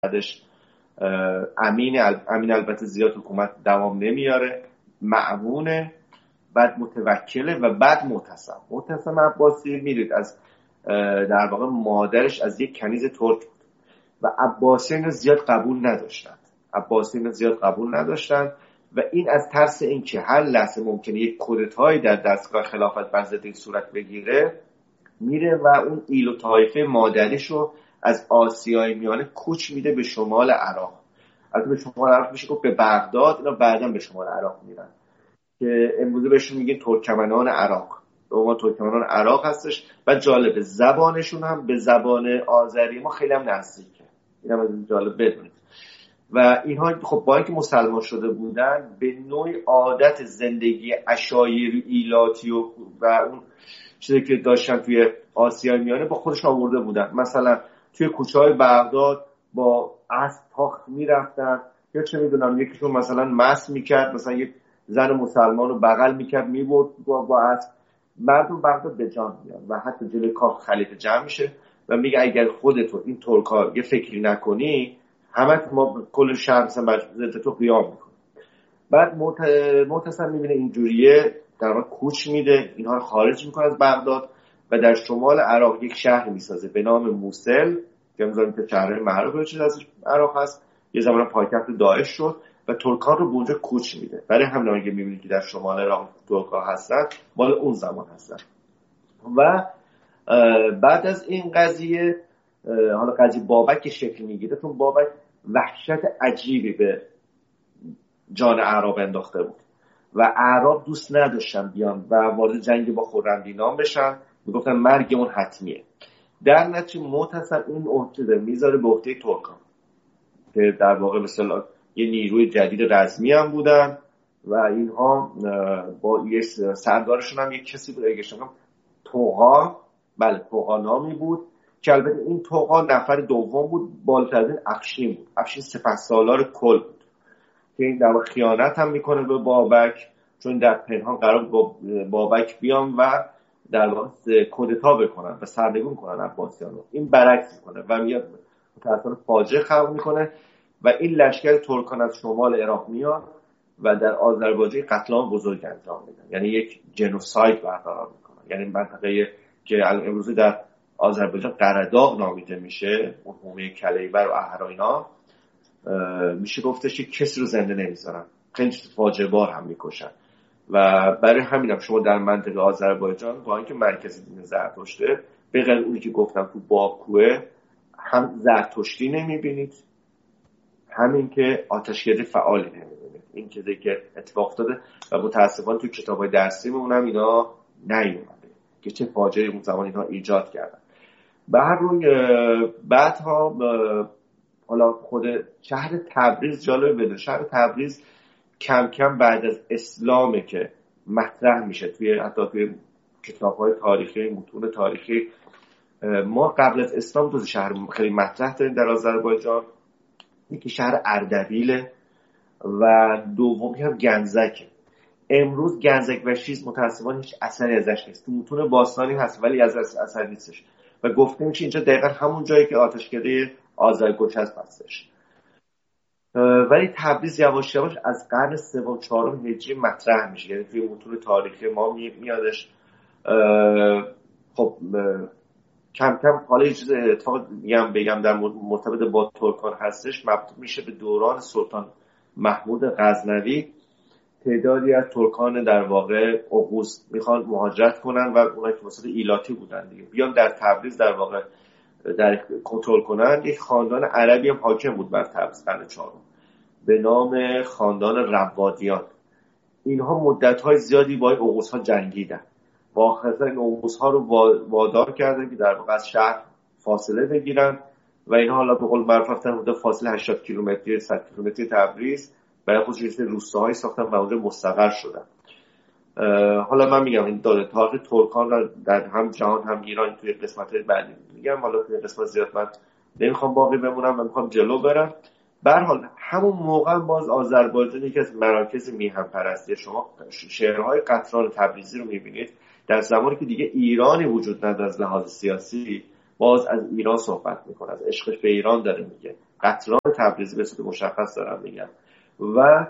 بعدش امین البته زیاد حکومت دوام نمیاره، مأمونه، بعد متوکله و بعد معتصم عباسی میرید از در واقع مادرش از یک کنیز ترک بود و عباسیان زیاد قبول نداشتن و این از ترس این که هر لحظه ممکنه یک کودتایی در دستگاه خلافت بر ضد این صورت بگیره، میره و اون ایل و طایفه مادریشو از آسیای میانه کوچ میده به شمال عراق. البته به شمال عراق میشه گفت به بغداد، اینا بعداً به شمال عراق میرن که امروزه بهشون میگه ترکمنان عراق. دوما ترکمنان عراق هستش و جالبه زبانشون هم به زبان آذری ما خیلی هم نزدیکه. اینم از جالب بدونید. و اینها خب با اینکه مسلمان شده بودن به نوعی عادت زندگی عشایری ایلاتی و اون چیزی که داشتن توی آسیای میانه با خودشون آورده بودن. مثلا توی کوچه‌های بغداد با اسب تاخت میرفتن، یا چه میدونم یکیشون مثلا مس میکرد، مثلا یک زن مسلمان رو بغل میکرد میبرد با اسب. مردم بغداد به جان میاد و حتی جلوی کاخ خلیفه جمع میشه و میگه اگر خودتون این ترکا یه فکری نکنی همه ما کل شهر مثلا ضد تو قیام میکنه. بعد معتصم میبینه اینجوریه، در واقع کوچ میده، اینها رو خارج میکنه از بغداد و در شمال عراق یک شهر میسازه به نام موصل که میذاریم که شهر معروف چیز از عراق هست، یه زمان پایتخت داعش شد و ترکان رو به اونجا کوچ میده. برای همین که میبینید که در شمال عراق ترکا هستن مال اون زمان هستن. و بعد از این قضیه حالا قضیه بابک شکل میگیره، چون بابک وحشت عجیبی به جان اعراب انداخته بود و اعراب دوست نداشتن بیان و وارد جنگ با خرمدینان بشن، میگفتن مرگ اون حتمیه. در نتیجه معتصم این عهده میذاره به عهده ترکان که در واقع مثلا یه نیروی جدید رزمی هم بودن و اینها با یه سردارشون هم یک کسی بود اگه شما توغا نامی بود که البته این توغا نفر دوم بود، بالاتر از این افشین بود. افشین سپهسالار کل بود که این در واقع خیانت هم میکنه به بابک، چون در پنهان قرار با بابک بیان و در واقع کودتا بکنن و سرنگون کنن عباسیان رو. این برعکس میکنه و میاد متأسفانه فاجعه خلق میکنه و این لشکر ترکان از شمال عراق میاد و در آذربایجان قتل عام بزرگ انجام میدن، یعنی یک جنوساید برقرار میکنن. یعنی منطقه که امروزه در آذربایجان قرداغ نامیده میشه، اون حومه کلیبر و اهراینا، میشه گفتش که کسی رو زنده نمیذارن، خیلی فاجعه بار هم میکشن. و برای همینم شما در منطقه آذربایجان با اینکه مرکز دین زرتشته، به غیر اونی که گفتم تو باکوه، هم زرتشتی نمیبینید، همین که آتشگرد فعالی نمیبینید. این چیزی که اتفاق افتاده و متاسفانه تو کتاب‌های درسیمون هم اینا نیومده که چه فاجعه‌ای اون زمان اینها ایجاد کردن. به هر روی بعدها حالا خود شهر تبریز جالب بده، شهر تبریز کم کم بعد از اسلامه که مطرح میشه حتی توی کتاب‌های تاریخی، متون تاریخی. ما قبل از اسلام دو شهر خیلی مطرح داریم در آذربایجان، یکی شهر اردبیله و دومی هم گنزکه. امروز گنزک و شیز متأسفانه هیچ اثری ازش نیست، تو متون باستانی هست ولی از اثر نیستش و گفته میشه اینجا دقیقا همون جایی که آتشکده آذرگوش هستش. ولی تبریز یواش یواش از قرن سوم چهارم هجری مطرح میشه، یعنی توی متون تاریخی ما میادش. خب کم کم حالا یه چیز اتفاق بگم در مرتبط با ترکان هستش، مربوط میشه به دوران سلطان محمود غزنوی. تعدادی از ترکان در واقع اوغوز میخوان مهاجرت کنن و اونایی که وسط ایلاتی بودن دیگه بیان در تبریز در واقع در کنترل کنن. یک خاندان عربی هم حاکم بود بر تبریز قرن چهارم به نام خاندان روادیان. اینها مدت‌های زیادی با این اوغوزها جنگیدن و آخرش این اوغوزها رو وادار کردن که در واقع از شهر فاصله بگیرن و اینها حالا به قول معروف رفتن حدود فاصله 80 کیلومتری 100 کیلومتری تبریز برای خودشون روستاهایی ساختن و اونجا مستقر شدن. حالا من میگم این تاریخ ترکان را در هم جهان هم ایران توی قسمت‌های بعدی میگم، حالا توی قسمت زیاد من نمیخوام باقی بمونم و میخوام جلو برم. به هر حال همون موقع باز آذربایجان یکی از مراکز میهن پرستی، شما شعرهای قطران تبریزی رو میبینید در زمانی که دیگه ایرانی وجود نداره از لحاظ سیاسی، باز از ایران صحبت میکنه، از عشقش به ایران داره میگه، قطران تبریزی به صورت مشخص دارم میگم. و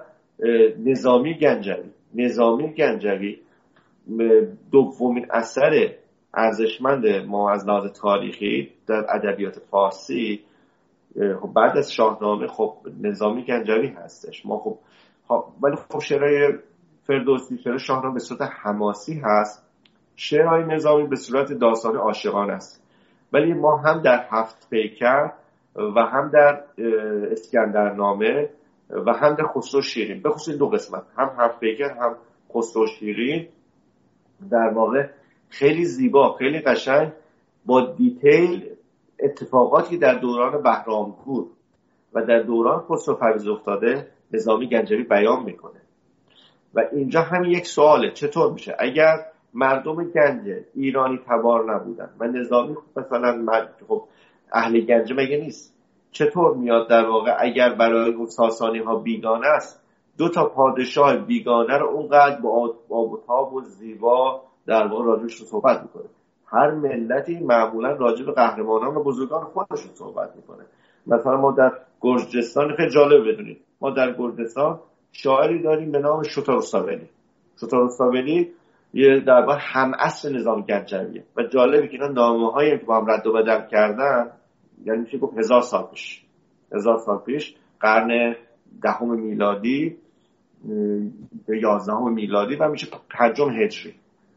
نظامی گنجوی دومین اثر ارزشمند ما از لحاظ تاریخی در ادبیات فارسی بعد از شاهنامه خب نظامی گنجوی هستش. ما خب ولی خب شعرهای فردوسی، شعر شاهنامه به صورت حماسی هست، شعرهای نظامی به صورت داستان عاشقانه است. ولی ما هم در هفت پیکر و هم در اسکندرنامه و هم در خسرو شیرین، به خصوص دو قسمت، هم هفت پیکر هم خسرو شیرین، در واقع خیلی زیبا، خیلی قشنگ با دیتیل اتفاقاتی در دوران بهرامپور و در دوران خسرو پرویز افتاده نظامی گنجوی بیان میکنه. و اینجا هم یک سواله، چطور میشه اگر مردم گنج ایرانی تبار نبودن و نظامی مثلا خب اهل گنج مگه نیست، چطور میاد در واقع اگر برای اون ساسانی ها بیگانه است، دو تا پادشاه بیگانه رو اونقدر با آب و تاب و زیبا در واقع راجبش رو صحبت میکنه. هر ملتی معمولا راجب قهرمانان و بزرگان خودشون صحبت میکنه. مثلا ما در گرجستان، خیلی جالب بدونید، ما در گرجستان شاعری داریم به نام شوتارستاولی یه در واقع هم عصر نظام گنجویه و جالبه که اینا نامه‌هایی که با هم رد و بدل کردن، یعنی میشه گفت 1000 سال پیش قرن 10 میلادی به 11 میلادی و میشه 5 هجری.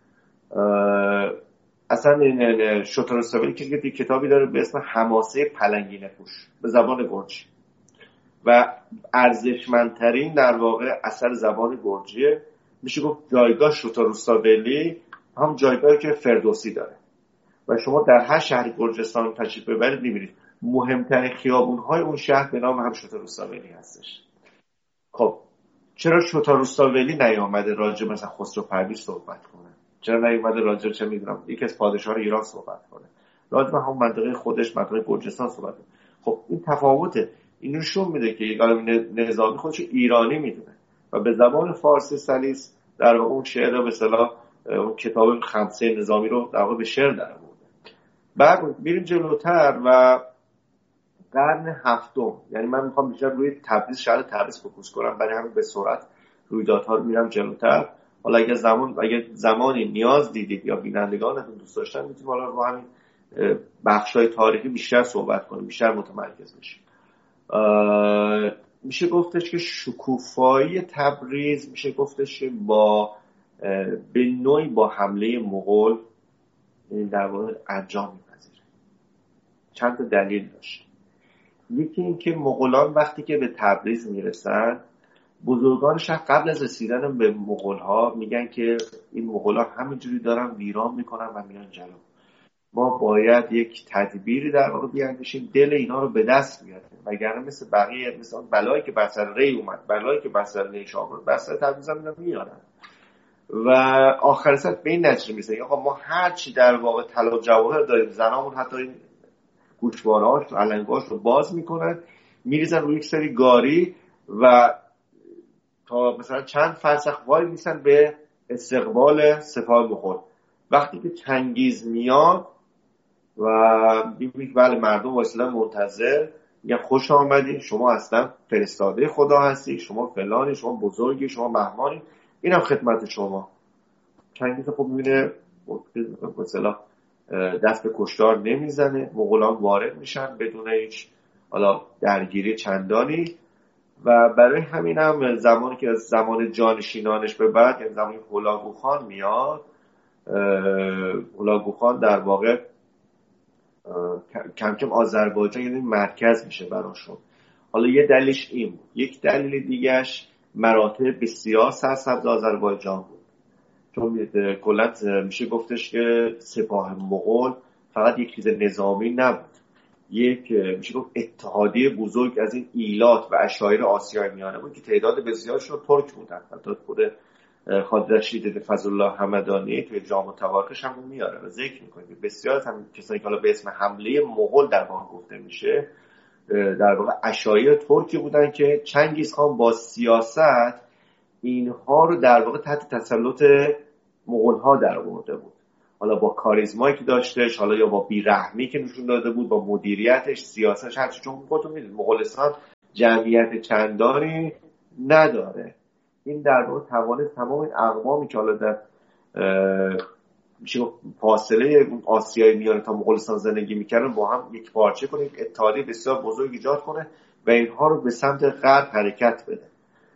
اصلا شوتارستاولی که کتابی داره به اسم حماسه پلنگینه پوش به زبان گرجی و ارزشمندترین در واقع اثر زبان گرجیه. میشه گفت جایگاه شوتارستاولی هم جایگاهی که فردوسی داره و شما در هر شهر گرجستان تشریف ببرید میبینید مهمترین خیابون‌های اون شهر به نام هم شوتارستاولی هستش. خب چرا شوتارستاولی نیامده راجع مثلا خسرو پرویز صحبت کنه؟ چرا نیامده راجع چه میدونم یکی از پادشاهان ایران صحبت کنه؟ راجع به هم منطقه خودش، منطقه گرجستان صحبت کنه. خب این تفاوته. این نشون میده که نظامی خودش ایرانی میدونه و به زبان فارسی سلیس در واقع اون شعر رو به اصطلاح اون کتاب خمسه نظامی رو در واقع به شعر درآورده. بعد میریم جلوتر و قرن هفتم، یعنی من میخوام بیشتر روی تبریز، شهر تبریز فوکوس کنم، برای همین به سرعت رویدادها رو میرم جلوتر. حالا اگه زمانی نیاز دیدید یا بینندگانتون دوست داشتن میتونیم حالا رو همین بخشای تاریخی بیشتر صحبت کنیم، بیشتر متمرکز بشیم. میشه گفتش که شکوفایی تبریز میشه گفتش که به نوعی با حمله مغول در واقع انجام میپذیره. چند تا دلیل داشت. یکی این که مغولان وقتی که به تبریز میرسن، بزرگان شهر قبل از رسیدن به مغول‌ها میگن که این مغول‌ها همینجوری دارن ویران میکنن و میان جلو، ما باید یک تدبیری در واقع بیاندیشیم دل اینا رو به دست بیاریم، وگرنه مثل بقیه، مثل بلایی که بر سر ری اومد، بلایی که بر سر نیشابور، بر سر تبریز هم اینا میارن. و آخر سر به این نتیجه میرسن آقا ما هر چی در واقع طلا و جواهر داریم، زنامون حتی این گوشواره‌هاش و علنگاش رو باز میکنن، میریزن روی یک سری گاری و تا مثلا چند فرسخ وای میسن به استقبال سپاه مغول. وقتی که چنگیز میاد و میبینید بله مردم وایسادن منتظر، میگن خوش آمدید، شما اصلا فرستاده خدا هستی، شما فلانی، شما بزرگی، شما مهمانی، اینم خدمت شما. چنگیز خب میبینه مثلا دست به کشتار نمیزنه، مغولان وارد میشن بدون هیچ حالا درگیری چندانی و برای همین هم زمانی که از زمان جانشینانش به بعد، یعنی زمانی هولاگو خان میاد، هولاگو خان در واقع کم کم آذربایجان یعنی مرکز میشه براشون. حالا یه دلیلش این بود. یک دلیل دیگهش مراتب بسیار سرسبز آذربایجان بود، چون کلا میشه گفتش که سپاه مغول فقط یک چیز نظامی نبود، یک میشه گفت اتحادیه بزرگ از این ایلات و عشایر آسیای میانه بود که تعداد بسیارشون ترک بودن. حتی خود خواجه رشید فضل الله همدانی توی جامع تواریخش هم میاره و ذکر میکنه که بسیار از هم کسانی که حالا به اسم حمله مغول در واقع گفته میشه در واقع عشایر ترکی بودن که چنگیز خان با سیاست اینها رو در واقع تحت تسلط مغول ها در آورده بود. حالا با کاریزمایی که داشتش، حالا یا با بیرحمی که نشون داده بود، با مدیریتش، سیاستش، هرچی. چون خودتون میدونید مغولستان جمعیت چندانی نداره. این در واقع توانست تمام این اقوامی که حالا در میشه فاصله آسیای میانه تا مغولستان زندگی میکردن با هم یک پارچه کنه، یک اتحادیه بسیار بزرگ ایجاد کنه و اینها رو به سمت غرب حرکت بده.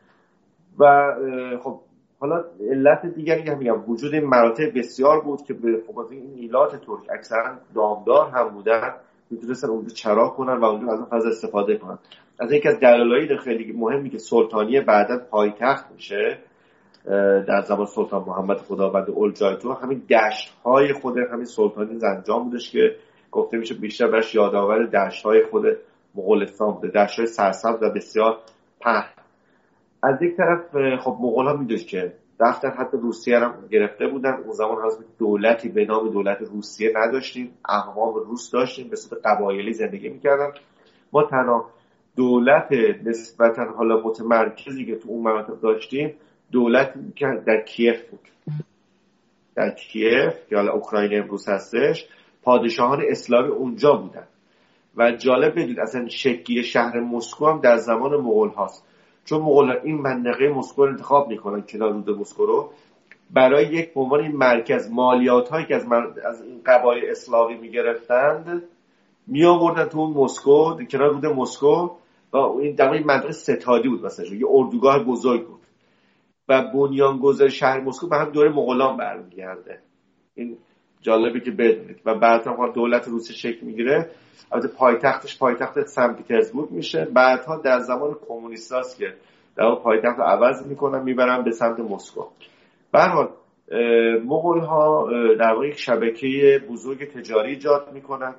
و خب حالا علت دیگری هم میگم وجود این مراتع بسیار بود که به خاطر این ایلات ترک اکثرا دامدار هم بودن، میتونستن اونجا چرا کنن و اونجا از اون فضا استفاده کنن. از یکی از دلایل خیلی مهمی که سلطانیه بعداً پایتخت میشه در زمان سلطان محمد خداوند اولجایتو، همین دشت‌های خود همین سلطانی زنجان بودش که گفته میشه بیشتر برش یادآور دشت‌های خود مغولستان بوده، دشت‌های سرسبز و بسیار پهن. از یک طرف خب مغول‌ها میدونید که رفتن حتی روسیه هم گرفته بودن. اون زمان هنوز دولتی به نام دولت روسیه نداشتیم، اقوام روس داشتیم، به صورت قبایلی زندگی میکردن. ما تنها دولت نسبتاً حالا متمرکزی که تو اون مناطق داشتیم دولتی که در کیف بود، در کیف که حالا اوکراین امروز هستش. پادشاهان اسلامی اونجا بودن و جالب بدید اصلا شکلی شهر مسکو هم در زمان مغول هاست، چون مغول این منطقه مسکو رو انتخاب میکنن، کنار رود مسکو رو، برای یک به عنوان این مرکز مالیات هایی که از این قبایل اسلامی میگرفتند می آوردن تو اون مسکو، کنار رود مسکو، و این در این منطقه ستادی بود، مثلا یه اردوگاه بزرگ بود و بنیانگذار شهر مسکو به هم دوره مغولان برمیگرده. این جالبه که بدونید. و بعد هم دولت روسیه شکل میگیره، البته پایتخت سن پترزبورگ میشه. بعدها در زمان کمونیستاست که در واقع پایتخت رو عوض میکنن، میبرن به سمت مسکو. به هر حال مغول ها در واقع یک شبکه بزرگ تجاری ایجاد میکنند.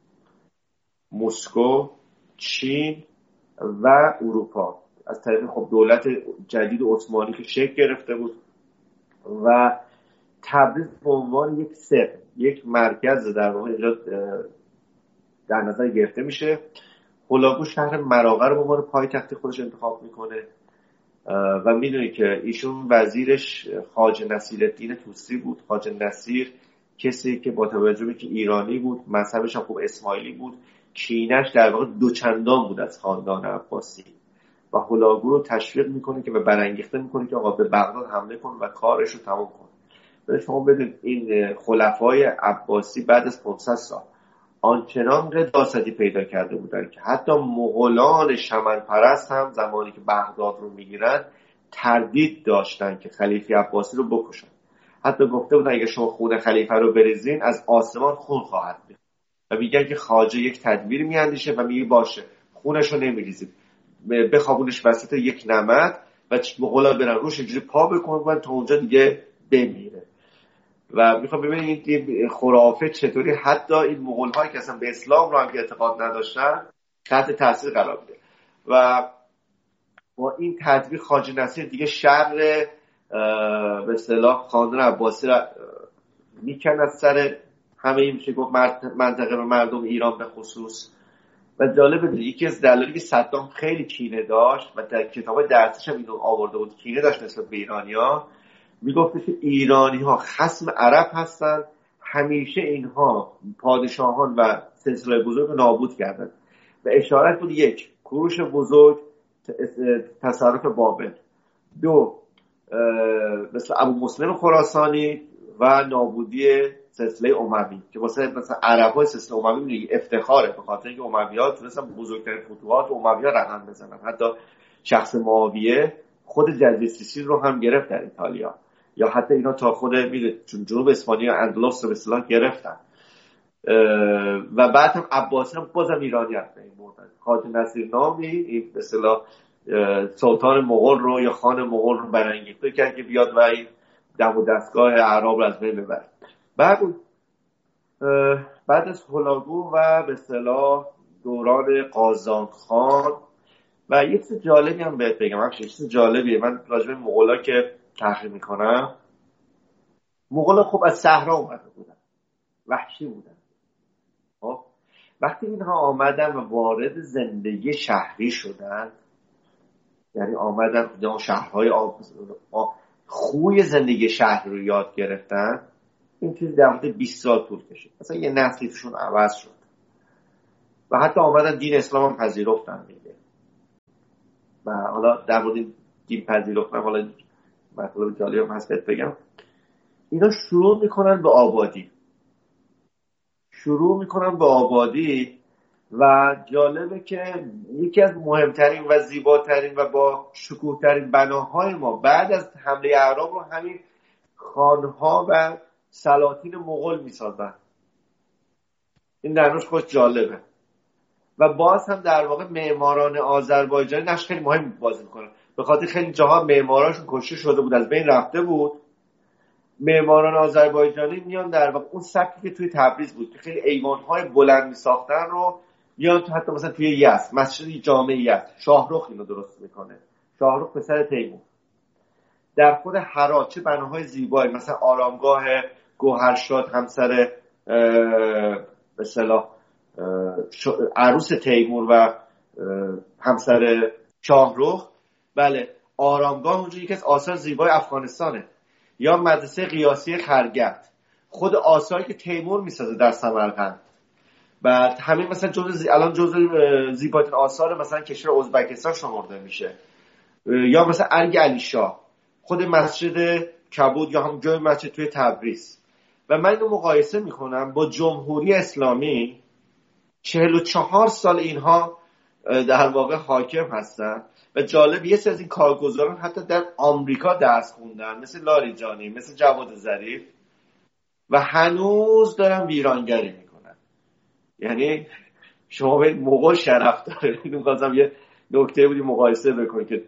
مسکو، چین و اروپا از طریق خب دولت جدید عثمانی که شکل گرفته بود و تبریز به عنوان یک مرکز در واقع در نظر گرفته میشه. هولاگو شهر مراغه رو به عنوان پایتخت خودش انتخاب میکنه و میدونی که ایشون وزیرش خواجه نصیرالدین طوسی بود. خواجه نصیر کسی که با توجه به که ایرانی بود، مذهبش هم خوب اسماعیلی بود، کینش در واقع دوچندان بود از خاندان عباسی و هولاگو رو تشویق میکنه که به برانگیخته میکنه که آقا به بغداد حمله کن و کارش رو تمام کن. ولی شما بدونید این خلفای عباسی بعد از 500 سال آنچنان قداستی پیدا کرده بودن که حتی مغولان شمن پرست هم زمانی که بغداد رو میگیرن تردید داشتن که خلیفه عباسی رو بکشن. حتی گفته بودن اگه شما خون خلیفه رو بریزین از آسمان خون خواهد ریخت و میگن که خواجه یک تدبیر میاندیشه و میگه باشه خونش رو نمیریزید، بخوابونش وسط یک نمد و مغولا برن روش اینجوری پا بکنن تا اونجا دیگه بمیره. و میخوام ببینید این خرافه چطوری حتی این مغول هایی که اصلا به اسلام رو هم که اعتقاد نداشتن تحت تاثیر قرار میده. و با این تدبیر خواجه نصیر دیگه شر به اصطلاح خاندان عباسی را میکن از سر همه این میشه گفت منطقه و مردم ایران به خصوص. و جالبه یکی از دلایلی که صدام خیلی کینه داشت و در کتاب درسش هم اینو آورده بود، کینه داشت نسبت به ایرانی‌ها، میگفت که ایرانی‌ها خصم عرب هستند، همیشه اینها پادشاهان و سلسله بزرگ رو نابود کردند و اشارت بود: یک، کوروش بزرگ، تصرف بابل; دو، مثل ابو مسلم خراسانی و نابودی سلسله اموی که واسه مثلا عرب‌های سلسله اموی افتخاره به خاطر اینکه اموی‌ها تونستن بزرگترین فتوحات اموی‌ها رقم بزنن. حتی شخص معاویه خود جزیره سیسیل رو هم گرفت در ایتالیا، یا حتی اینا تا خود چون جنوب اسپانیا اندلس رو به اصطلاح گرفتن. و بعد هم عباسی هم بازم ایرانی هست به این مدت. خواجه نصیر نامی این به اصطلاح سلطان مغول رو یا خان مغول رو برانگیخته کرد که بیاد و این دم و دستگاه اعراب رو از بین ببره. بعد از هولاگو و به اصطلاح دوران قازان خان و یه چیز جالبی هم بهت بگم، یه چیز جالبیه من راجع به مغولا که تحقیق میکنم. مغولا خب از صحرا اومده بودن، وحشی بودن. خب وقتی اینها آمدن و وارد زندگی شهری شدن، یعنی آمدن در شهرهای خوی زندگی شهر رو یاد گرفتن، این چیز در مورد 20 سال طول کشید، مثلا یه نسلی توشون عوض شد و حتی آمدن دین اسلام هم پذیرفتن دیگه. و حالا در مورد دین پذیرفتن حالا مطلب جالب هست بگم، اینا شروع میکنن به آبادی و جالبه که یکی از مهمترین و زیباترین و با شکوهترین بناهای ما بعد از حمله اعراب رو همین خانها و سلاطین مغول میسازن. این درنوش خوش جالبه و باز هم در واقع معماران آذربایجانی نقش خیلی مهم بازی میکنن، به خاطر خیلی جاها معماراشون کشته شده بود، از بین رفته بود. معماران آذربایجانی میان در واقع اون سبکی که توی تبریز بود که خیلی ایوان‌های بلند میساختن رو میان تو، حتی مثلا توی یزد مسجد جامع یزد شاهرخ اینو درست میکنه، شاهرخ پسر تیمور. در خود هرات چه بناهای زیبایی، مثلا آرامگاه گوهرشاد همسر به اصطلاح عروس تیمور و همسر شاهرخ، بله آرامگاه اونجا یکی از آثار زیبای افغانستانه. یا مدرسه قیاسی خرگرد، خود آثاری که تیمور میسازه در سمرقند. بعد همین مثلا الان جزء زیباترین آثار مثلا کشور ازبکستان شمرده میشه. یا مثلا ارگ علی شاه، خود مسجد کبود یا هم جای مسجد توی تبریز. و من اینو مقایسه میکنم با جمهوری اسلامی، 44 سال اینها در واقع حاکم هستن و جالب یه سری از این کارگزاران حتی در آمریکا درس خوندن، مثل لاریجانی، مثل جواد ظریف، و هنوز دارن ویرانگری میکنن. یعنی شما به مغول شرف داره. اینو خواستم یه نکته بودی مقایسه بکنید که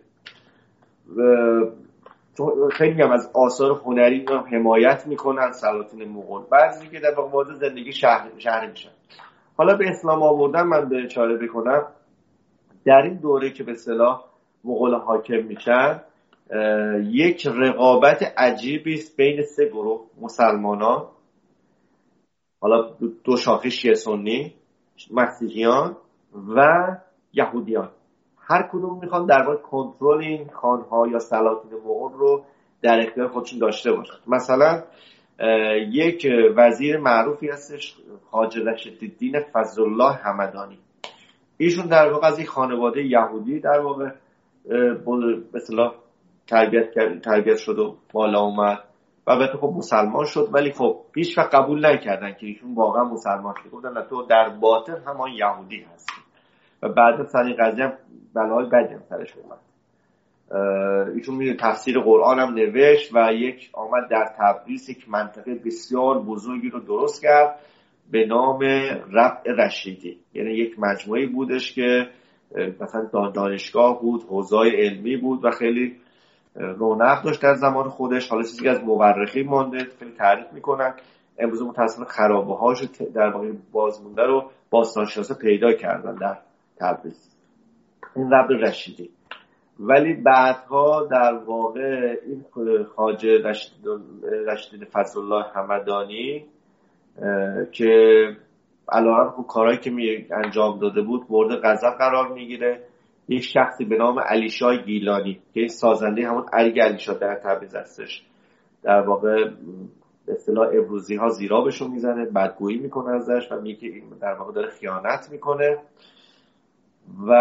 خیلی هم از آثار هنری رو حمایت میکنن سلاطین مغول، بعضی که در واقع وارد زندگی شهری میشن. حالا به اسلام آوردن من به اشاره بکنم، در این دوره که به اصطلاح مغول حاکم میشن، یک رقابت عجیبی است بین سه گروه مسلمانان، حالا دو شاخه شیعه سنی، مسیحیان و یهودیان. هر کدوم میخوان در واقع کنترل این خانها یا سلاطین مغول رو در اختیار خودشون داشته باشن. مثلا یک وزیر معروفی هستش خواجه رشیدالدین فضلالله همدانی، ایشون در واقع از این خانواده یهودی در واقع به اصطلاح تربیت شد و بالا اومد و البته خب مسلمان شد، ولی خب هیچ وقت قبول نکردن که ایشون واقعا مسلمان شد، گفتن نه تو در باطن همان یهودی هستی. و بعد سر این قضیه هم بلای بدی هم سرش اومد. ایشون میره تفسیر قرآن هم نوشت و یک آمد در تبریز یک منطقه بسیار بزرگی رو درست کرد به نام ربع رشیدی. یعنی یک مجموعه بودش که مثلا دانشگاه بود، حوزه‌های علمی بود و خیلی رونق داشت در زمان خودش. حالا چیزی که از مورخین مانده خیلی تعریف میکنن، امروز متأسفانه خرابه‌هاش در واقع بازمونده رو باستانشناسا پیدا کردن در تبریز، این ربع رشیدی. ولی بعدها در واقع این خواجه رشیدالدین فضلالله همدانی که علاوه کارهایی که انجام داده بود مورد غضب قرار میگیره، یک شخصی به نام علی شاه گیلانی که این سازنده همون ارگ علی شاه در تبریز هستش، در واقع به اصطلاح امروزی ها زیرابشو میزنه، بدگویی میکنه ازش و میگه این در واقع داره خیانت میکنه و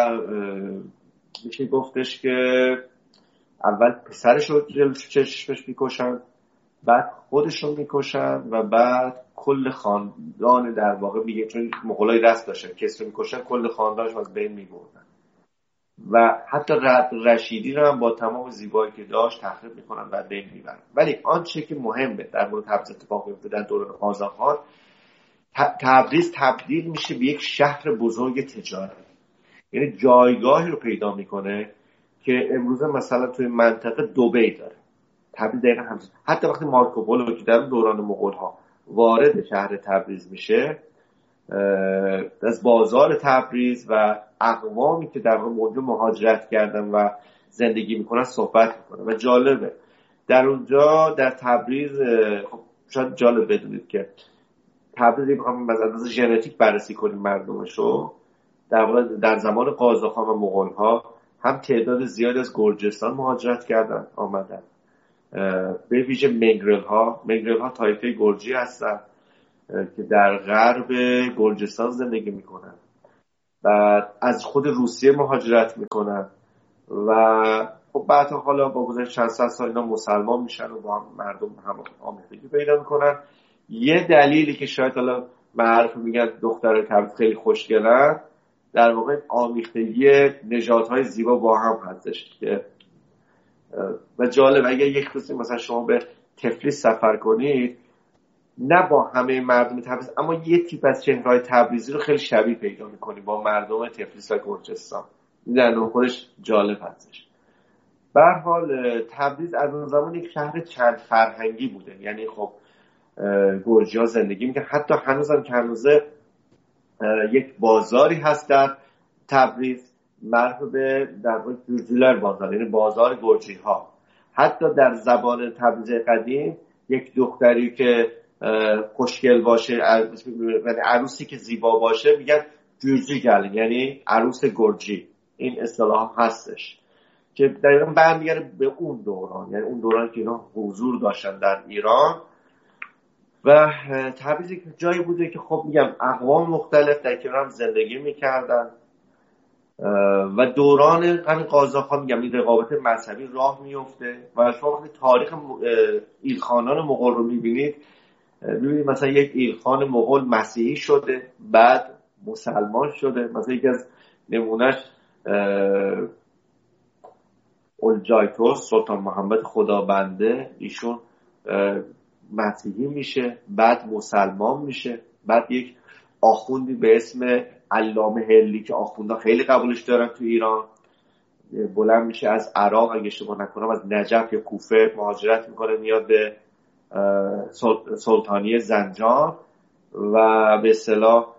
میشه گفتش که اول پسرش رو جلوش چشمش میکشن، بعد خودشون میکشن و بعد کل خاندان در واقع میگه، چون مغولای دست داشتن کسی رو میکشن کل خاندانش از بین میبردن و حتی رشیدی رو هم با تمام زیبایی که داشت تخریب میکنن و بین میبرن. ولی آنچه که مهمه در مورد تبریز اتفاق میفته در دوران آذاخان، تبریز تبدیل میشه به یک شهر بزرگ تجاری، یعنی جایگاهی رو پیدا میکنه که امروز مثلا توی منطقه دبی داره. تبریز دقیقا همچنین. حتی وقتی مارکو پولو که در دوران مغول ها وارد شهر تبریز میشه، از بازار تبریز و اقوامی که در اونجا مهاجرت کردن و زندگی میکنن صحبت میکنه. و جالبه در اونجا در تبریز، خب شاید جالب بدونید که تبریز بخوام از لحاظ ژنتیک بررسی کنیم مردمشو، در واقع در زمان قاجاران و مغول ها هم تعداد زیادی از گرجستان مهاجرت کردن آمدن به ویژه منگرل ها طایفه گرجی هستن که در غرب گرجستان زندگی میکنن و از خود روسیه مهاجرت میکنن و خب بعد حالا با گذشت چند صد سال اینا مسلمان میشن و با هم مردم هم آمیختگی پیدا میکنن. یه دلیلی که شاید حالا معروف میگن دخترای تبریز خیلی خوشگلن، در واقع آمیختگی نژادهای زیبا با هم هستش که و جالب اگر یک روزی مثلا شما به تفلیس سفر کنید، نه با همه مردم تبریز اما یه تیپ از چهره‌های تبریزی رو خیلی شبیه پیدا می‌کنی با مردم تفلیس و گرجستان. این در اون خودش جالب هستش. به هر حال تبریز از اون زمان یک شهر چند فرهنگی بوده، یعنی خب گرجی‌ها زندگی می‌کنن، حتی هنوزم که هنوزه یک بازاری هست در تبریز معروف به در واقع گرجولر بازار، یعنی بازار گرجی‌ها. حتی در زبان تبریز قدیم یک دختری که خوشگل باشه، عروسی که زیبا باشه میگن گرجی گل، یعنی عروس گرجی. این اصطلاح هستش که دقیقاً برمیگرده به اون دوران، یعنی اون دوران که اینا حضور داشتن در ایران. و تبریز یک جایی بوده که خب میگم اقوام مختلف در کنار هم زندگی میکردن و دوران همین قاجارها میگم این رقابت مذهبی راه میفته و شما وقتی تاریخ ایلخانان مغول رو میبینید مثلا یک ایلخان مغول مسیحی شده بعد مسلمان شده. مثلا یکی از نمونهش اولجایتوس سلطان محمد خدابنده، ایشون مسیحی میشه بعد مسلمان میشه. بعد یک آخوندی به اسم علامه هلی که آخوندا خیلی قبولش دارن تو ایران بلند میشه از عراق، اگه اشتباه نکنم از نجف یا کوفه مهاجرت میکنه میاد به سلطانی زنجان و به اصطلاح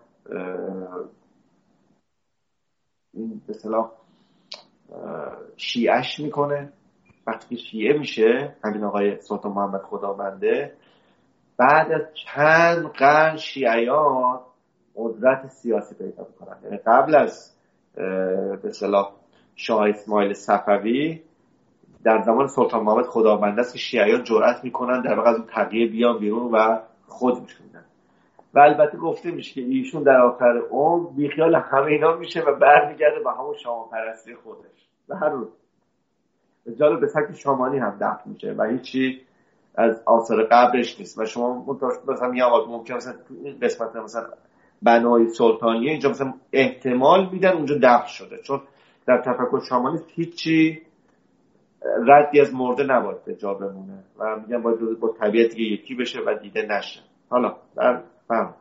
شیعش میکنه. وقتی شیعه میشه همین آقای سلطان محمد خدابنده، بعد از چند قرن شیعیان قدرت سیاسی پیدا میکنن. یعنی قبل از به اصطلاح شاه اسماعیل صفوی در زمان سلطان محمد خدابنده است که شیعیان جرأت میکنن در واقع از اون تقیه بیان بیرون و خود میشونن. و البته گفته میشه که ایشون در آخر عمر بیخیال همه اینا میشه و برمیگرده به همون شاه پرستی خودش و هر روز جالب به سبک شامانی هم دفن میشه و هیچی از آثار قبرش نیست. و شما مثلا میگم ممکن مثلا این قسمت مثلا بنای سلطانیه اینجا مثلا احتمال میدن اونجا دفن شده، چون در تفکر شامانی هیچی ردی از مرده نباید جا بمونه و میگن باید با طبیعت یکی بشه و دیده نشه. حالا در فهم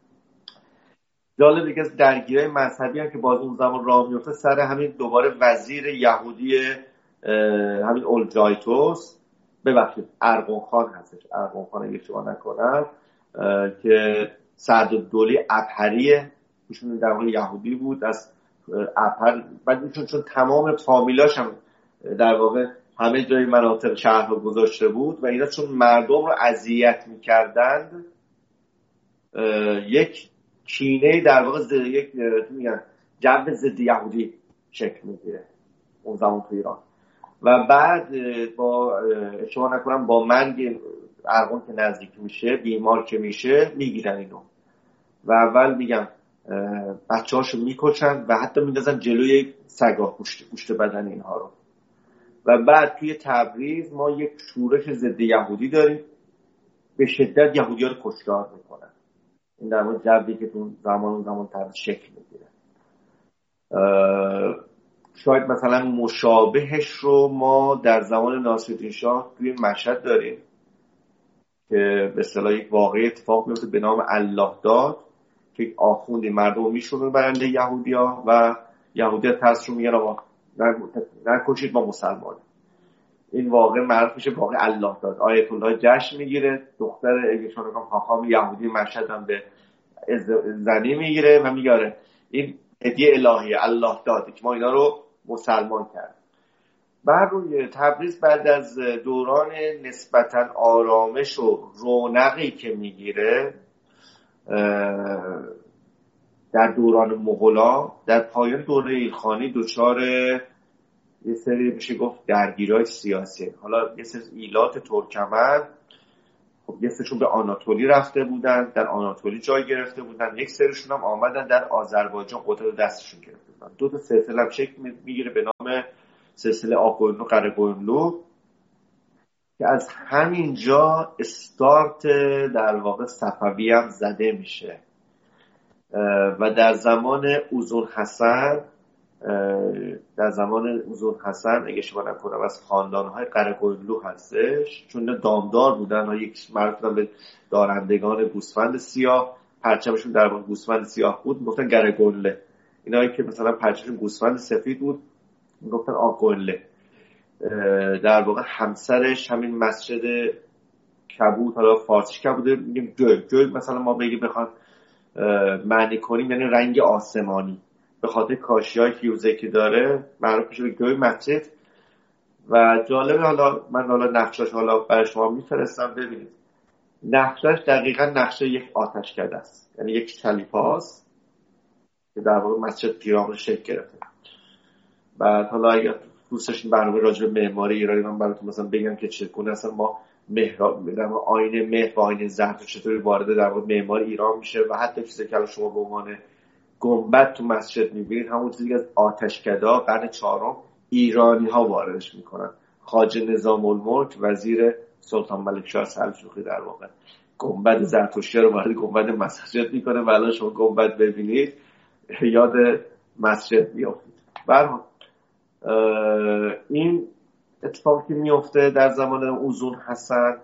جالب دیگه از درگیری مذهبی هم که باز اون زمان راه میفته سر همین دوباره وزیر یهودی همین اولجایتوس، ببخشید ارغون خان هستش، ارغون خان اگه اشتباه نکنم، که سعدالدوله ابهریه، ایشون در واقع یهودی بود از ابهر. بعد ایشون چون تمام فامیلاش هم در واقع همه جای مناطق شهر رو گذاشته بود و اینا چون مردم رو اذیت می‌کردند یک کینه در واقع یک میگن جو ضد یهودی شکل میگیره اون زمان تو ایران. و بعد با شما نکنم با مرگ ارغون که نزدیک میشه، بیمار که میشه، میگیرن اینو و اول میگم بچه‌هاشو میکشن و حتی میندازن جلوی سگا گوشت بدن اینها رو. و بعد توی تبریز ما یک شورش ضد یهودی داریم، به شدت یهودی‌ها رو کشتار میکنن. این در مورد جوی که اون زمان تبریز شکل میگیره. شاید مثلا مشابهش رو ما در زمان ناصرالدین شاه توی مشهد داریم که به اصطلاح یک واقعی اتفاق میفته به نام الله داد که آخوندی مردم میشونه برنده یهودی‌ها و یهودی‌ها ترس رو میگن آقا نکشید ما مسلمان. این واقع معروف میشه واقع الله داد. آیت الله جشن میگیره، دختر اگهشون خاخام یهودی مشهد هم به زنی میگیره و میگه این هدیه الهی الله داد که ما اینا رو مسلمان کرد. بر روی تبریز بعد از دوران نسبتاً آرامش و رونقی که میگیره در دوران مغولا، در پایان دوره ایلخانی دچار یه سری میشه گفت درگیری‌های سیاسی. حالا یه سری ایلات ترکمن، خب یه سریشون به آناتولی رفته بودن، در آناتولی جای گرفته بودن، یک سریشون هم آمدن در آذربایجان قدرت دستشون گرفته بودن. دو تا سلسله هم شکل میگیره به نام سلسله آقوینلو قره‌قوینلو که از همینجا استارت در واقع صفوی هم زده میشه و در زمان اوزون حسن اگه شما نکنم از خاندانهای قره‌قوینلو هستش، چون دامدار بودن، یک معروف به دارندگان گوسفند سیاه، پرچمشون در واقع گوسفند سیاه بود، میگفتن قره‌قوینله. اینایی که مثلا پرچمشون گوسفند سفید بود میگفتن آقوینله. در واقع همسرش همین مسجد کبود، حالا فارسیش کبوده میگیم گل مثلا ما بگیم بخوام معنی کنیم یعنی رنگ آسمانی، به خاطر کاشی‌های فیوزه که داره معروف میشه به گل مسجد. و جالبه، حالا من نقشش حالا برای شما میفرستم ببینید. نقشش دقیقاً نقشه یک آتشکده است، یعنی یک چلیپاست که در واقع مسجد پیرامون شکل گرفته. بعد حالا اگر دوستش برنامه راجع به معماری ایرانی من براتون مثلا بگم که چگونه اصلا ما محراب آینه مه و آینه زرتشت چطوری وارد در واقع معماری ایران میشه و حتی چیزی که شما به عنوان گنبد تو مسجد میبینید همون چیزی که از آتشکده قرن 4 ایرانی ها واردش میکنن. خواجه نظام الملک وزیر سلطان ملکشاه سلجوقی در واقع گنبد زرتشتی رو وارد گنبد مسجد میکنه و الان شما گنبد ببینید یاد مسجد میافتید. برام این اتفاقی که میفته در زمان اوزون حسن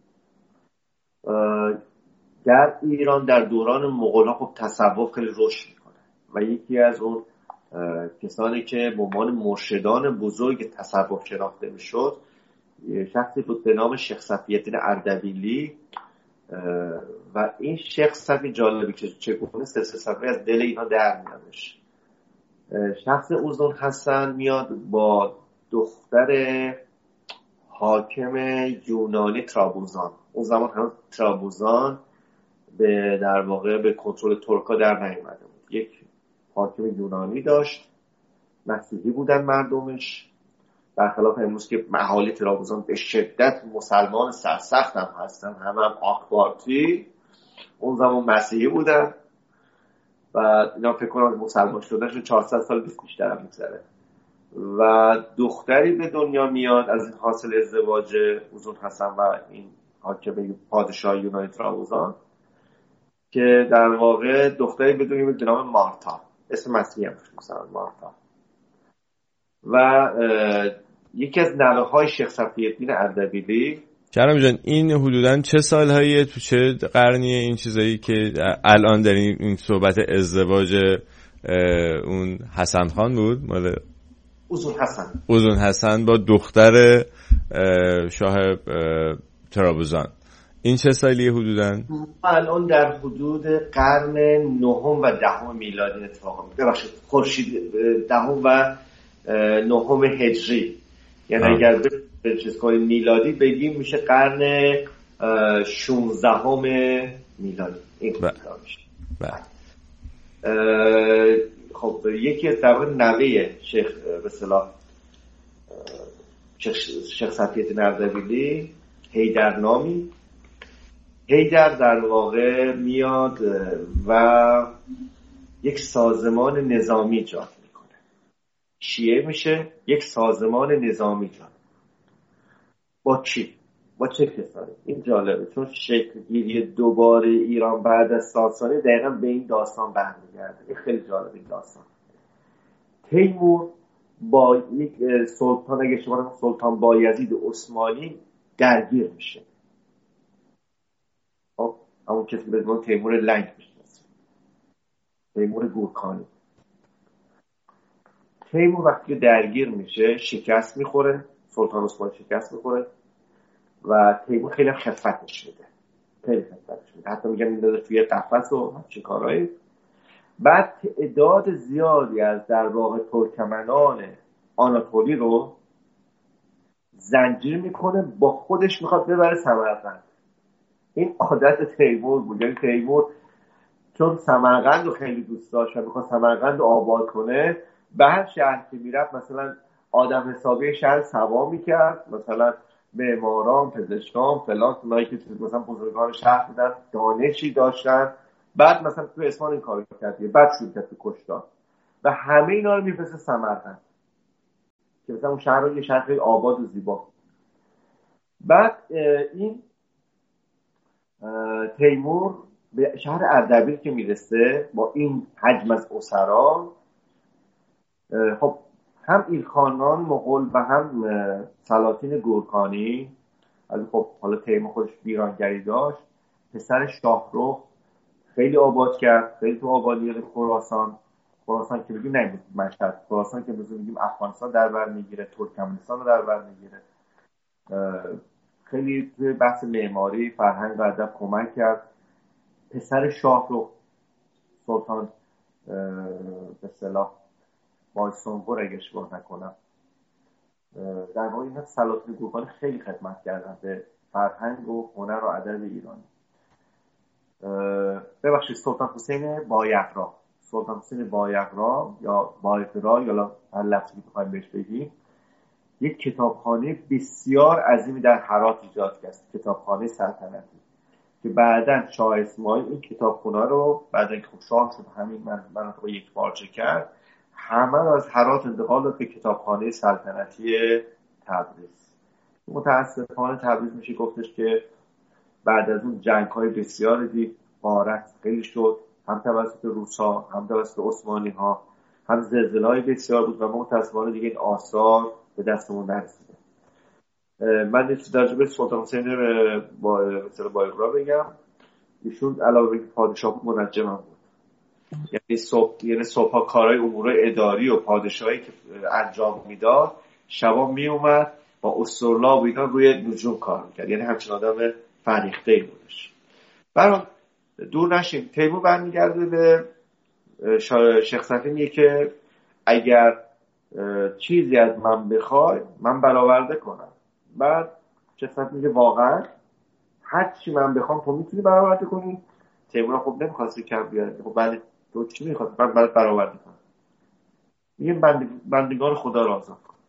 در ایران در دوران مغول‌ها خب تصوف خیلی رشد میکنه و یکی از اون کسانی که به عنوان مرشدان بزرگ تصوف شناخته میشد شخصی بود به نام شیخ صفی‌الدین اردبیلی. و این شیخ صفی جالبی که چگونه سلسله صفوی از دل اینا در میادش. شخص اوزون حسن میاد با دختر حاکم یونانی ترابوزان، اون زمان هم ترابوزان به در واقع به کنترل ترکا در نیامده بود، یک حاکم یونانی داشت، مسیحی بودن مردمش، برخلاف امروز که اهالی ترابوزان به شدت مسلمان سرسخت هم هستن، هم آخبارتی، اون زمان مسیحی بودن و اینا فکر کنم مسلمان شدنشون 400 سال بیشتر هم میگذره. و دختری به دنیا میاد از این حاصل ازدواج اوزون حسن و این حاکم پادشاه یونانی ترابوزان که در واقع دختری به دنیا میاد به نام مارتا، اسم مسیحی هم مثلا مارتا. و یکی از نوه‌های شیخ صفی‌الدین اردبیلی. کرم جان این حدوداً چه سالهاییه، تو چه قرنیه این چیزایی که الان داریم این صحبت ازدواج اون حسن خان بود مال اوزون حسن با دختر شاه ترابوزان، این چه سالیه حدوداً؟ الان در حدود قرن 9 و 10 میلادی اتفاق میفته، ببخشید خورشید 10 و 9 هجری، یعنی اگر به چیز کنیم میلادی بگیم میشه قرن 16 میلادی. این میشه. خب یکی از در واقع نوه شیخ به اصطلاح شیخ صفی‌الدین اردبیلی، حیدر نامی، حیدر در واقع میاد و یک سازمان نظامی ایجاد میکنه، شیعه میشه، یک سازمان نظامی ایجاد. با چی؟ با چه کسانی؟ این جالبه چون شکل گیری دوباره ایران بعد از ساسانی دقیقا به این داستان برمیگرده. این خیلی جالب این داستان. تیمور با یک سلطان، اگه شما سلطان بایزید عثمانی درگیر میشه. همون کسی به اسم تیمور لنگ میشناسه، تیمور گورکانی. تیمور وقتی درگیر میشه شکست میخوره، سلطان عثمانی شکست میخوره و تیمور خیلی خفتش میده، حتی میگن میندازه توی قفس و همچین کارهایی. بعد تعداد زیادی از در واقع ترکمنان آناتولی رو زنجیر میکنه، با خودش میخواد ببره سمرقند. این عادت تیمور بود، یعنی تیمور چون سمرقند رو خیلی دوست داشت و میخواد سمرقند رو آباد کنه، به هر شهر که میرفت مثلا آدم حسابی شهر سوا میکرد، مثلا معماران، پزشکان، فلان، اونایی که مثلا بزرگان شهر بودن دانشی داشتن. بعد مثلا تو اصفهان این کارو کرد، بعد شروع کرد تو کشتار و همه اینا رو میفرسته سمرقند که مثلا اون شهر رو یه شهر خیلی آباد و زیبا. بعد این تیمور به شهر اردبیل که میرسه با این حجم از اسرا، خب هم ایلخانان مغول و هم سلاطین گورکانی، خب حالا تیمور خودش ویرانگری داشت، پسر شاهرخ خیلی آباد کرد، خیلی تو آبادی خراسان که بگیم نه مشهد، خراسان که بگیم افغانستان در بر میگیره، ترکمنستان رو در بر میگیره. خیلی توی بحث معماری، فرهنگ و ادب کمک کرد. پسر شاهرخ سلطان به اصطلاح بایسونگور اگه اشتباه نکنم، در واقع این سلاطین گورکانی خیلی خدمت کردن به فرهنگ و هنر و ادب ایرانی. ببخشید سلطان حسین بایقرا یا بایقرا یا هر لفظی که بخوایم بهش بگیم، یک کتابخانه بسیار عظیمی در هرات ایجاد کرد، کتابخانه سلطنتی که بعداً شاه اسماعیل این کتابخانه رو بعد اینکه شاه شد همین مناطق یک پارچه کرد، همه رو از هرات انتقال داد به کتابخانه سلطنتی تبریز. متاسفانه تبریز میشه گفتش که بعد از اون جنگ‌های بسیار دید غارت خیلی شد، هم توسط روس‌ها هم توسط عثمانی‌ها، هم زلزله‌های بسیار بود و متاسفانه دیگه این آثار به دستمون نرسیده. من یه چیز در مورد سلطان حسین بایقرا بگم. ایشون علاوه بر پادشاه منجم هم بود، یعنی صبحا کارهای امور اداری و پادشاهی که انجام میداد، شبا میومد با اسطورلا و اینا روی نجوم کار میکرد، یعنی همچین آدم فریخته‌ای بودش. برای دور نشیم، تیمور برمیگرده به شیخ صفی میگه که اگر چیزی از من بخوای من برآورده کنم. بعد شیخ صفی میگه واقعا هر چی من بخوام تو میتونی برآورده کنی؟ تیمور خب نمیخواستی کم بیاره، خب بله تو چی میخواد؟ من برات برآورده کنم. میگه بندگان خدا را آزاد کن.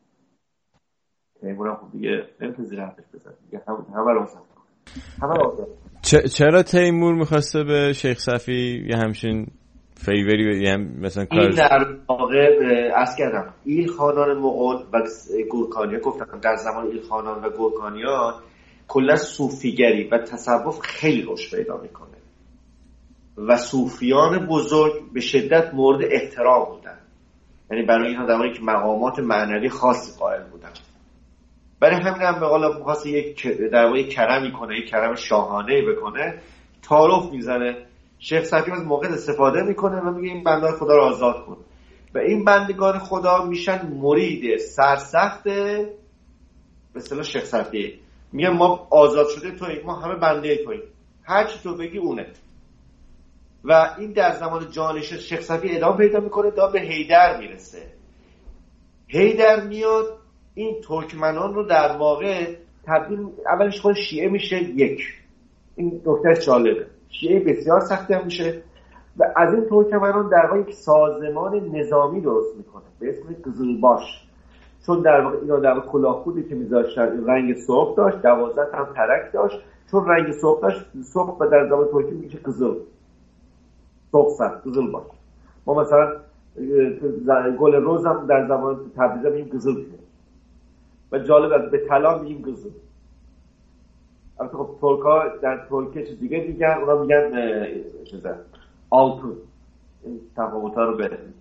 تیمور خب دیگه نمیتونه زیر حرفش بزنه، میگه همه را آزاد کن، همه را آزاد کن. چرا تیمور میخواسته به شیخ صفی یه همچین فیوری مثلا کار؟ این در واقع عرض کردم ایلخانان مغول و گورکانی‌ها، گفتم در زمان ایلخانان و گورکانی‌ها کلا صوفیگری و تصوف خیلی رشد پیدا میکنه و صوفیان بزرگ به شدت مورد احترام بودن، یعنی برای اینها در واقع مقامات معنوی خاصی قائل بودن. برای همین هم به قول می‌خواست یک در واقع کرمی کنه، یک کرم شاهانه بکنه، تعارف میزنه. شیخ صفی از موقع استفاده میکنه و میگه این بندگان خدا رو آزاد کن و این بندگان خدا میشن مرید سرسخت به اصطلاح شیخ صفی. میگه ما آزاد شده توییم، ما همه بنده توییم، هر چی تو بگی اونه. و این در زمان جانشین شیخ صفی ادامه پیدا میکنه تا به حیدر میرسه. حیدر میاد این ترکمنان رو در واقع تبدیل، اولش خود شیعه میشه یک، این نکته جالبه، شیعه بسیار سختی هم میشه و از این ترکمنان در واقع یک سازمان نظامی درست میکنه به اسم قزلباش، چون در واقع اینا در واقع کلاهخودی که میذاشتن رنگ سرخ داشت، 12 هم ترک داشت، چون رنگ سرخ داشت سرخ و در زمان ترکی میشه قزل، سرخ قزلباش. ما مثلا گل روز هم در زمان تبریز میگیم قزل و جالب به طلا میگیم قزل. البته خب ترک‌ها در ترکیه چیز دیگه میگن، اونا میگن چیزا آلتون. این تفاوت‌ها رو بدونید.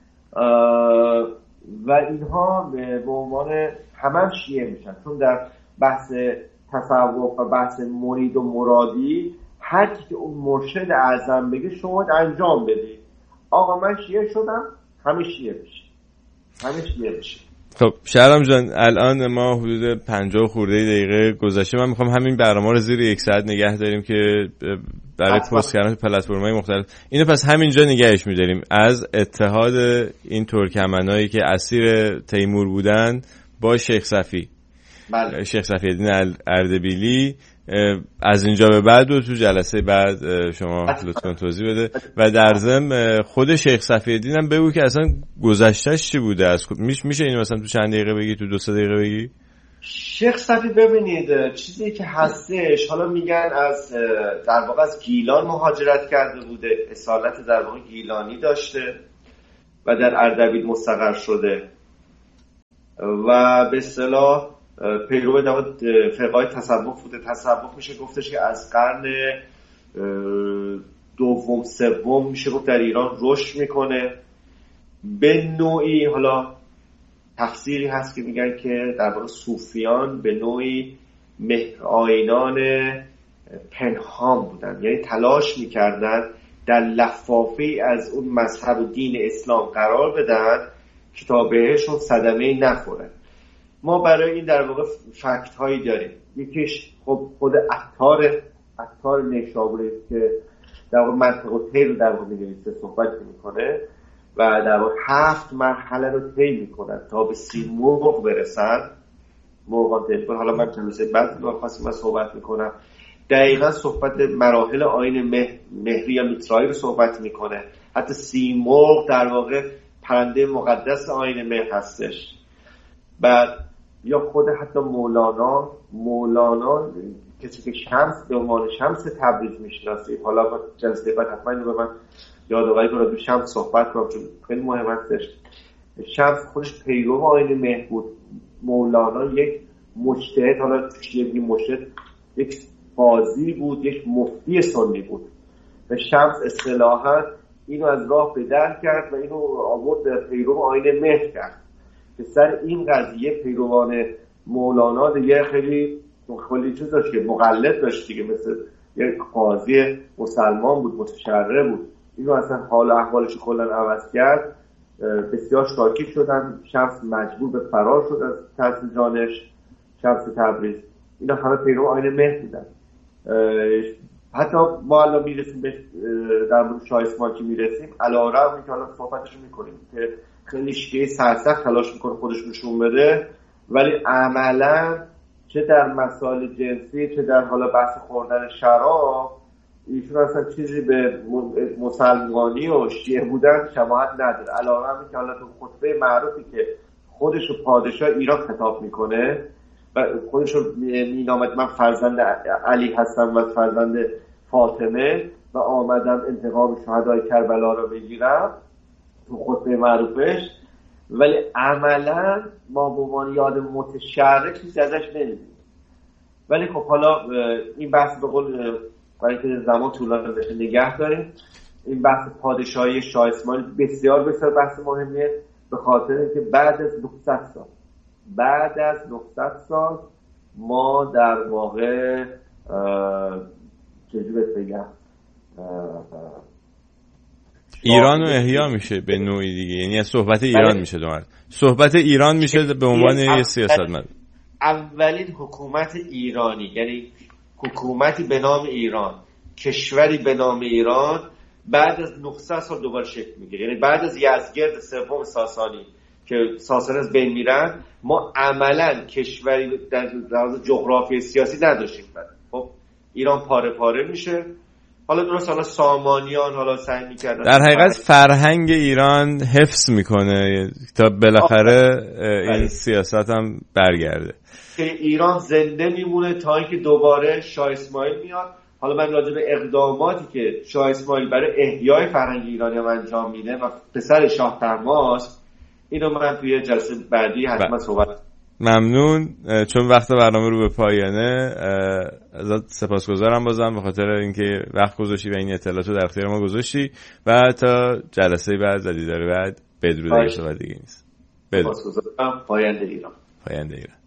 و اینها به عنوان همه شیعه میشن، چون در بحث تصوف و بحث مرید و مرادی هر چی که اون مرشد اعظم بگه شما انجام بدید. آقا من شیعه شدم، همه شیعه بشید. خب شهرام جان، الان ما حدود 50 خورده دقیقه گذشته. من میخوام همین برنامه رو زیر 1 ساعت نگه داریم که برای پست کردن پلتفرم‌های مختلف. اینو پس همینجا نگهش می‌داریم. از اتحاد این ترکمنایی که اسیر تیمور بودن با شیخ صفی، بله. شیخ صفی الدین اردبیلی از اینجا به بعد و تو جلسه بعد شما لطفاً توضیح بده و در ضمن خود شیخ صفی‌الدین هم بگو که اصلا گذشتهش چی بوده، از میشه اینو مثلا تو چند دقیقه بگی، تو 2-3 دقیقه بگی؟ شیخ صفی ببینید چیزی که هستش، حالا میگن از در واقع از گیلان مهاجرت کرده بوده، اصالت در واقع گیلانی داشته و در اردبیل مستقر شده و به اصطلاح پیرو فرقای تصوف بوده. تصوف میشه گفتش که از قرن دوم سوم میشه گفت در ایران رشد میکنه. به نوعی حالا تفسیری هست که میگن که در واقع صوفیان به نوعی مهرآیینان پنهان بودن، یعنی تلاش میکردن در لفافه‌ای از اون مذهب و دین اسلام قرار بدن که تا بهشون صدمه نخوره. ما برای این در واقع فکت هایی داریم. یکیش خب خود عطار نیشابوری که در واقع منطقه طی رو در واقع می‌نویسه، صحبت میکنه و در واقع 7 مرحله رو طی میکنن تا به سیمرغ برسن. مرغان دلبر، حالا من جلسه بعد خاصی من صحبت میکنم، دقیقا صحبت مراحل آیین مهری یا میترایی رو صحبت میکنه. حتی سیمرغ در واقع پرنده مقدس آیین مهر هستش. بعد یا خود حتی مولانا کسی که شمس به عنوان شمس تبریز میشناسید، حالا با جلسه بعد حتما اینو به من یادآوری کنید به شمس صحبت کنم چون خیلی مهم هستش. شمس خودش پیرو آیین مهر بود. مولانا یک مجتهد، حالا یک مجتهد، یک قاضی بود، یک مفتی سنی بود و شمس اصطلاحاً اینو از راه به در کرد و اینو آورد پیرو آیین مهر کرد که سر این قضیه پیروان مولانا دیگه خیلی چیز داشت که مقلد داشت دیگه، مثل یک قاضی مسلمان بود، متشرع بود. اینو اصلا حال و احوالش کلا عوض کرد. بسیار شاکی شدن. شمس مجبور به فرار شد از ترس جانش، شمس تبریز. اینا همه پیرو آیین مهر بودن. حتی ما الان میرسیم به در مورد شاه اسماعیل که میرسیم، علی‌رغم اینکه حالا صحبتش میکنیم که خیلی شیعه سرسخت تلاش میکنه خودش نشون بده، ولی عملا چه در مسائل جنسی چه در حالا بحث خوردن شراب ایشون اصلا چیزی به مسلمانی و شیعه بودن شباهت نداره. علی‌رغم اینکه حالا تو خطبه معروفی که خودش رو پادشاه ایران خطاب میکنه و خودش رو مینامد من فرزند علی هستم و فرزند فاطمه و آمدم انتقام شهدای کربلا رو بگیرم تو خطبه معروفش، ولی عملا ما به عنوان یاد متشرع چیزی ازش نمیدیم. ولی خب حالا این بحث به قول برای که زمان طولانی بشه نگه داریم. این بحث پادشاهی شاه اسماعیل بسیار بسیار بحث مهمیه، به خاطر اینکه بعد از 900 سال ما در واقع چجوری بگم ایران رو احیا میشه به نوعی دیگه، یعنی از صحبت ایران میشه دوباره صحبت ایران میشه به عنوان یه سیاستمدار. اولین حکومت ایرانی، یعنی حکومتی به نام ایران، کشوری به نام ایران بعد از 900 سال دوباره شکل میگیره. یعنی بعد از یزدگرد سوم ساسانی که ساسان از بین میرن، ما عملا کشوری در جغرافی سیاسی نداشتیم. خب ایران پاره پاره میشه. حالا درست حالا سامانیان حالا سعی میکردن در حقیقت فرهنگ ایران حفظ میکنه تا بالاخره این سیاست هم برگرده که ایران زنده میمونه تا اینکه دوباره شاه اسماعیل میاد. حالا من راجع به اقداماتی که شاه اسماعیل برای احیای فرهنگ ایرانی هم انجام میده و پسر شاه طهماسب، اینو من توی جلسه بعدی حتما صحبت. ممنون. چون وقت برنامه رو به پایانه، ازت سپاسگزارم بازم به خاطر اینکه وقت گذاشتی و این اطلاعاتو در اختیار ما گذاشتی و تا جلسه بعد و دیدار بعد بدرود. دیگه صحبت دیگه نیست. سپاسگزارم. پاینده ایران.